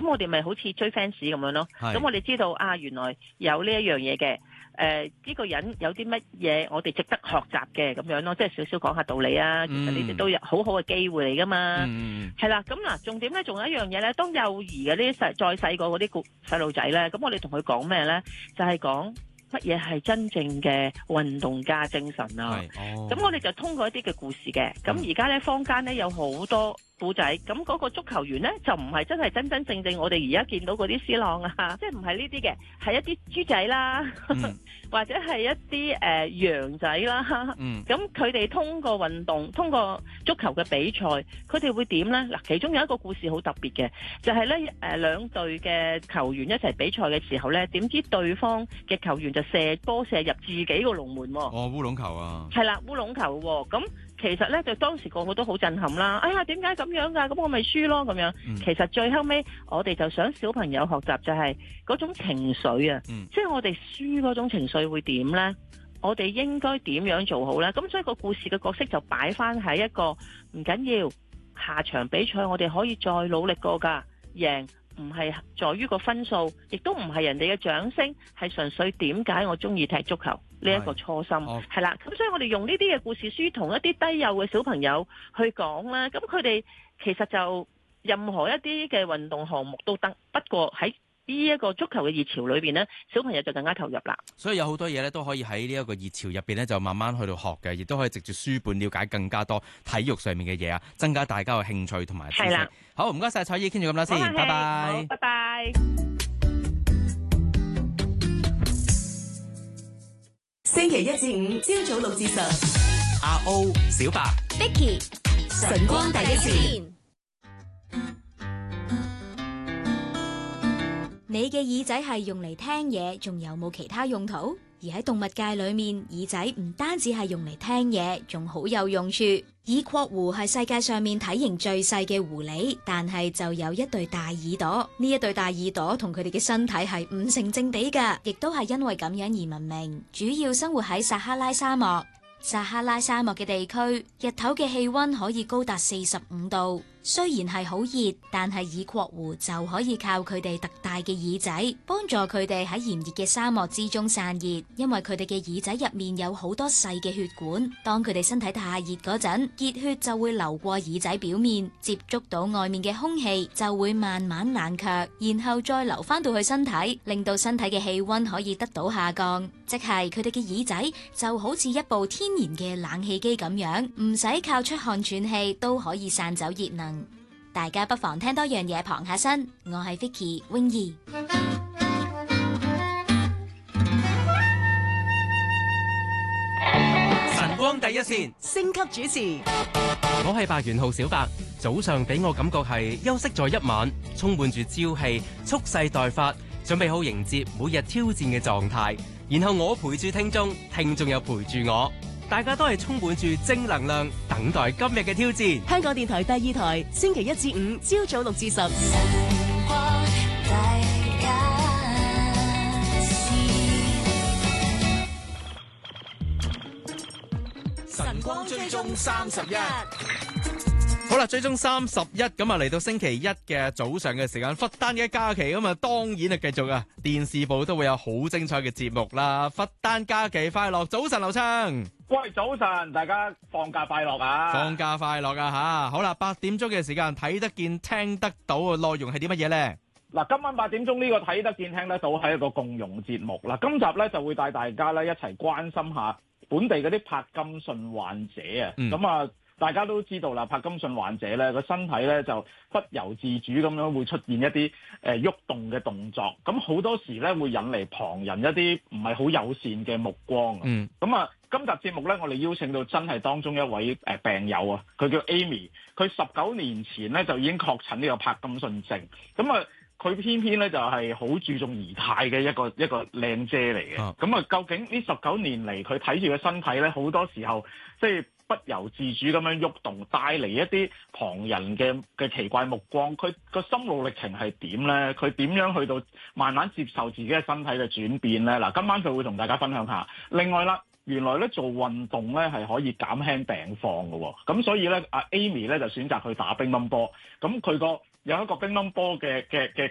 咁我哋咪好似追 fans 咁樣咯。咁我哋知道啊，原來有呢一樣嘢嘅。呢個人有啲乜嘢我哋值得學習嘅咁樣咯，即係少少講下道理啊。其實呢啲都有好好嘅機會嚟噶嘛。係啦，咁嗱，重點咧仲有一樣嘢咧，當幼兒嘅呢啲再細個嗰啲細路仔咧，咁我哋同佢講咩咧？就係講乜嘢係真正嘅運動家精神啊。咁我哋就通過一啲嘅故事嘅。咁而家咧坊間咧有好多故仔，咁嗰個足球員咧就唔係真係真真正正我哋而家見到嗰啲 C 朗啊，即係唔係呢啲嘅，係一啲豬仔啦，或者係一啲羊仔啦。咁佢哋通過運動，通過足球嘅比賽，佢哋會點咧？嗱，其中有一個故事好特別嘅，就係咧兩隊嘅球員一齊比賽嘅時候咧，點知對方嘅球員就射波射入自己個龍門喎。 哦，烏龍球啊！ 係啦，烏龍球喎。咁其實咧，就當時個個都好震撼啦！哎呀，點解咁樣㗎？咁我咪輸咯咁樣。其實最後尾，我哋就想小朋友學習就係嗰種情緒啊，即係我哋輸嗰種情緒會點呢？我哋應該點樣做好呢？咁所以個故事嘅角色就擺翻喺一個唔緊要，下場比賽我哋可以再努力過㗎，贏。唔係在於個分數，亦都唔係人哋嘅掌聲，係純粹點解我中意踢足球呢一個初心係啦。咁所以我哋用呢啲嘅故事書同一啲低幼嘅小朋友去講啦。咁佢哋其實就任何一啲嘅運動項目都得，不過喺呢一個足球嘅熱潮裏邊呢，小朋友就更加投入啦。 所以有好多嘢咧都可以喺呢一個熱潮入邊咧就慢慢去到學嘅，亦都可以藉住書本了解更加多體育上面嘅嘢啊，增加大家嘅興趣同埋知識。好，唔該晒蔡姨，傾住咁多先，拜拜。 拜拜。 星期一至五朝早6至10， 阿 O、小白、 Vicky、晨光第一線。 你嘅耳仔係用嚟聽嘢，仲有冇其他用途？而喺動物界裏面，耳仔唔單止係用嚟聽嘢，仲好有用處。耳廓狐係世界上面體型最細嘅狐狸，但係就有一對大耳朵。呢一對大耳朵同佢哋嘅身體係唔成正比㗎，亦都係因為咁樣而聞名。主要生活喺撒哈拉沙漠。撒哈拉沙漠嘅地區，日頭嘅氣溫可以高達45度。雖然係好熱，但係耳廓狐就可以靠佢哋特大嘅耳仔，幫助佢哋喺炎熱嘅沙漠之中散熱。因為佢哋嘅耳仔入面有好多細嘅血管，當佢哋身體太熱嗰陣，熱血就會流過耳仔表面，接觸到外面嘅空氣，就會慢慢冷卻，然後再流翻到去身體，令到身體嘅氣溫可以得到下降。即係佢哋嘅耳仔就好似一部天然嘅冷氣機咁樣，唔使靠出汗喘氣都可以散走熱能。大家不妨聽多樣嘢傍下身。我係 Vicky 泳兒。 晨光第一線， 星級主持， 我係白元浩小白。早上俾我感覺係休息咗一晚，充滿住朝氣，蓄勢待發，準備好迎接每日挑戰嘅狀態。然後我陪住聽眾，聽眾又陪住我。大家都係充滿住正能量，等待今日嘅挑戰。 香港電台第二台，星期一至五朝早6至10。 晨光追蹤31。 好啦，追蹤31咁啊，嚟到星期一嘅早上嘅時間，佛誕嘅假期咁啊，當然係繼續啊，電視部都會有好精彩嘅節目啦。佛誕假期快樂，早晨劉暢。 喂，早晨，大家放假快樂啊！ 放假快樂啊吓！好啦，8點鐘嘅時間睇得見聽得到嘅內容係啲乜嘢呢？ 嗱，今晚8點鐘呢個睇得見聽得到係一個共融節目啦。今集咧就會帶大家咧一齊關心下本地嗰啲柏金遜患者啊。咁啊，大家都知道啦，柏金遜患者咧個身體咧就不由自主咁樣會出現一啲喐動嘅動作，咁好多時咧會引嚟旁人一啲唔係好友善嘅目光。咁啊，今集節目咧，我哋邀請到真係當中一位病友啊，佢叫 Amy， 佢19年前咧就已經確診呢個柏金遜症。咁啊，佢偏偏咧就係好注重儀態嘅一個靚姐嚟嘅。咁啊，究竟呢19年嚟佢睇住個身體咧，好多時候即係不由自主咁樣喐動，帶嚟一啲旁人嘅奇怪目光。佢個心路歷程係點咧？佢點樣去到慢慢接受自己嘅身體嘅轉變咧？嗱，今晚佢會同大家分享下。另外啦，原來咧做運動咧係可以減輕病況嘅喎。咁所以咧，阿 Amy 咧就選擇去打乒乓波。咁佢有一個乒乓波嘅